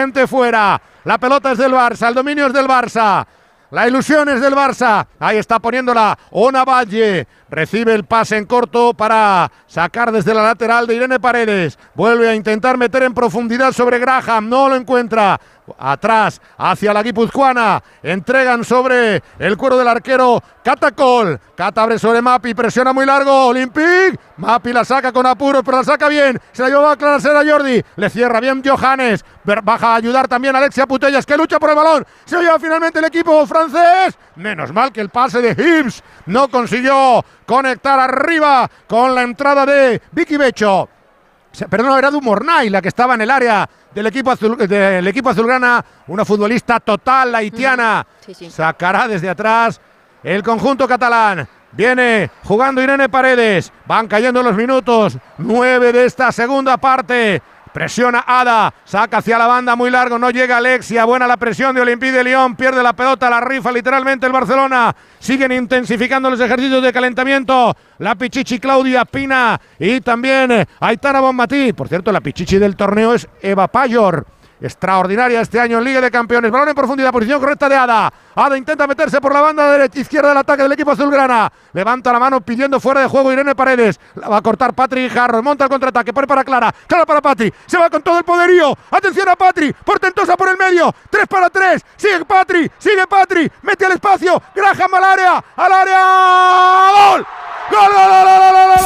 claramente fuera. La pelota es del Barça, el dominio es del Barça. La ilusión es del Barça. Ahí está poniéndola Ona Valle. Recibe el pase en corto para sacar desde la lateral de Irene Paredes. Vuelve a intentar meter en profundidad sobre Graham. No lo encuentra. Atrás, hacia la guipuzcoana. Entregan sobre el cuero del arquero Catacol. Cata abre sobre Mapi. Presiona muy largo. Olympique. Mapi la saca con apuros, pero la saca bien. Se la lleva a aclararse a Jordi. Le cierra bien Johannes. Baja a ayudar también Alexia Putellas, que lucha por el balón. Se lo lleva finalmente el equipo francés. Menos mal que el pase de Hibbs no consiguió conectar arriba con la entrada de Vicky Becho. Perdón, era Dumornay la que estaba en el área del equipo azulgrana, una futbolista total, la haitiana. Sí. Sacará desde atrás el conjunto catalán. Viene jugando Irene Paredes. Van cayendo los minutos. 9 de esta segunda parte. Presiona Ada, saca hacia la banda muy largo, no llega Alexia, buena la presión de Olympique de Lyon, pierde la pelota, la rifa literalmente el Barcelona. Siguen intensificando los ejercicios de calentamiento. La Pichichi Claudia Pina y también Aitana Bonmatí. Por cierto, la Pichichi del torneo es Eva Payor. Extraordinaria este año en Liga de Campeones. Balón en profundidad, posición correcta de Ada. Ada intenta meterse por la banda derecha, izquierda del ataque del equipo azulgrana. Levanta la mano pidiendo fuera de juego Irene Paredes. La va a cortar Patri Guijarro. Monta el contraataque, pone para Clara. Clara para Patri. Se va con todo el poderío. Atención a Patri. Portentosa por el medio. 3 para 3. Sigue Patri. Sigue Patri. Mete al espacio. Graham al área. ¡Al área! ¡Gol! ¡Gol, gol, gol, gol, gol, gol,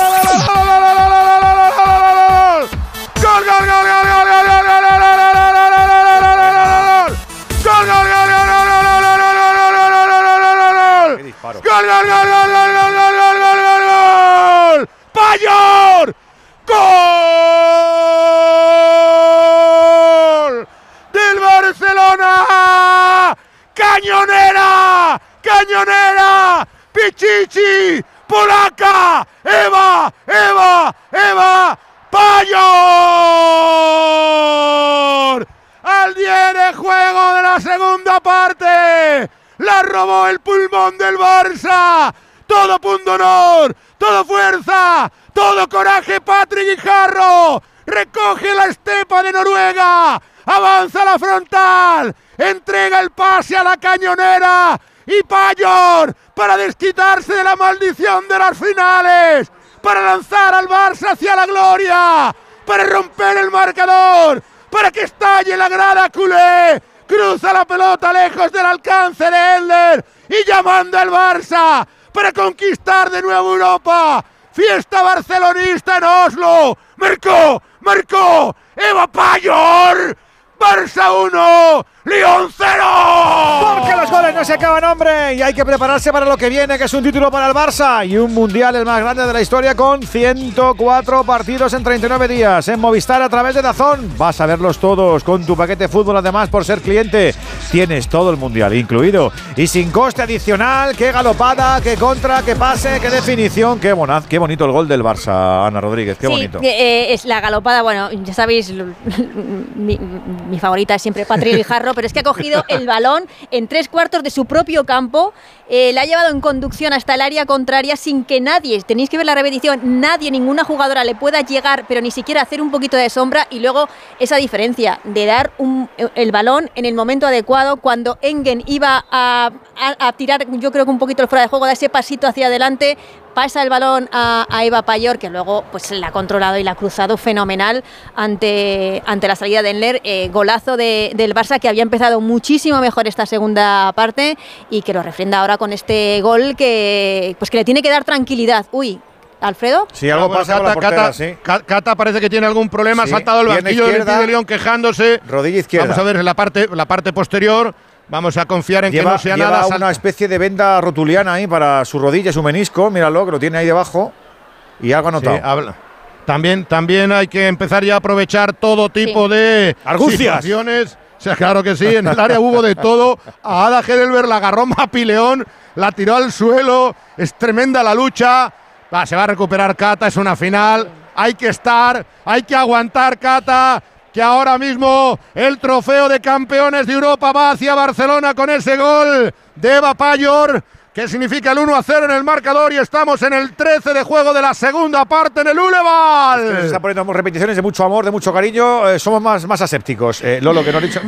gol, gol, gol, ¡Payor! ¡Gol! ¡Del Barcelona! ¡Cañonera! ¡Cañonera! ¡Pichichi! ¡Polaca! ¡Eva! ¡Payor! Al 10 de juego de la segunda parte. La robó el pulmón del Barça. Todo punto honor, todo fuerza, todo coraje. Patri Guijarro recoge la estepa de Noruega. Avanza la frontal. Entrega el pase a la cañonera. Y Payor para desquitarse de la maldición de las finales. Para lanzar al Barça hacia la gloria. Para romper el marcador. Para que estalle la grada culé. Cruza la pelota lejos del alcance de Elder y ya manda el Barça para conquistar de nuevo Europa. Fiesta barcelonista en Oslo. Marcó Eva Payor. Barça 1, Lyon 0. Porque los goles no se acaban, hombre, y hay que prepararse para lo que viene, que es un título para el Barça y un mundial el más grande de la historia, con 104 partidos en 39 días en Movistar a través de DAZN. Vas a verlos todos con tu paquete fútbol. Además, por ser cliente, tienes todo el mundial incluido y sin coste adicional. Qué galopada, qué contra, qué pase, qué definición. Qué bonito el gol del Barça, Ana Rodríguez, qué bonito. Es la galopada, bueno, ya sabéis, mi favorita es siempre Patri Guijarro, pero es que ha cogido el balón en 3/4 de su propio campo, la ha llevado en conducción hasta el área contraria sin que nadie, tenéis que ver la repetición, ninguna jugadora le pueda llegar, pero ni siquiera hacer un poquito de sombra. Y luego esa diferencia de dar el balón en el momento adecuado, cuando Engen iba a tirar, yo creo que un poquito el fuera de juego, da ese pasito hacia adelante, pasa el balón a Eva Payor, que luego pues la ha controlado y la ha cruzado fenomenal ante la salida de Enler. Golazo del Barça, que había empezado muchísimo mejor esta segunda parte y que lo refrenda ahora con este gol que le tiene que dar tranquilidad. Uy, ¿Alfredo? Sí, algo pasa con la portera, sí. Cata parece que tiene algún problema, sí, ha saltado el banquillo del Olympique de Lyon quejándose. Rodilla izquierda. Vamos a ver la parte posterior. Vamos a confiar en que no sea nada. Lleva una especie de venda rotuliana ahí para su rodilla, su menisco. Míralo, que lo tiene ahí debajo. Y algo anotado. Sí, también hay que empezar ya a aprovechar todo tipo de situaciones. O sea, claro que sí, en el área hubo de todo. A Ada Heidelberg la agarró Mapi León, la tiró al suelo. Es tremenda la lucha. Se va a recuperar Cata, es una final. Hay que aguantar, Cata, que ahora mismo el trofeo de campeones de Europa va hacia Barcelona con ese gol de Eva Payor, que significa el 1-0 en el marcador, y estamos en el 13 de juego de la segunda parte en el Uleval. Se están poniendo repeticiones de mucho amor, de mucho cariño. Somos más asépticos. Lolo, que nos ha dicho.